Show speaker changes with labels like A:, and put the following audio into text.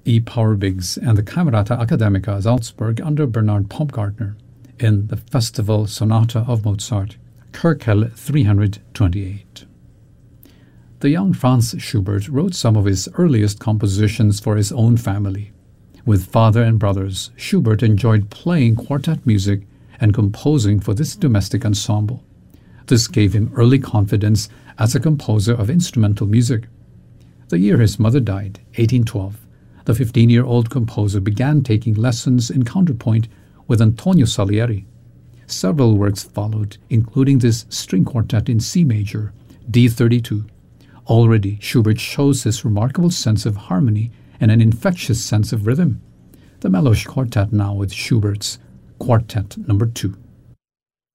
A: E. Powerbiggs and the Camerata Academica Salzburg under Bernard Baumgartner in the Festival Sonata of Mozart, Köchel 328. The young Franz Schubert wrote some of his earliest compositions for his own family. With father and brothers, Schubert enjoyed playing quartet music and composing for this domestic ensemble. This gave him early confidence as a composer of instrumental music. The year his mother died, 1812, the 15-year-old composer began taking lessons in counterpoint with Antonio Salieri. Several works followed, including this string quartet in C major, D32. Already, Schubert shows his remarkable sense of harmony and an infectious sense of rhythm. The Melosh Quartet now with Schubert's Quartet No. 2.